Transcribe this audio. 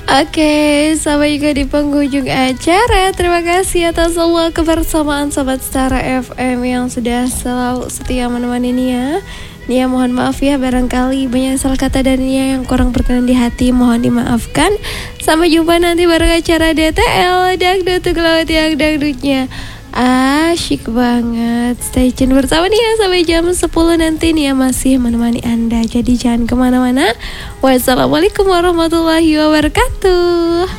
Oke, sampai juga di penghujung acara. Terima kasih atas semua kebersamaan Sobat Stara FM yang sudah selalu setia menemani Nia. Nia mohon maaf ya, barangkali banyak salah kata dari Nia yang kurang berkenan di hati, mohon dimaafkan. Sampai jumpa nanti bareng acara DTL Dangdut Gelawat yang dangdutnya asyik banget. Stay tune bersama Nia sampai jam 10 nanti. Nia masih menemani Anda, jadi jangan kemana-mana. Wassalamualaikum warahmatullahi wabarakatuh.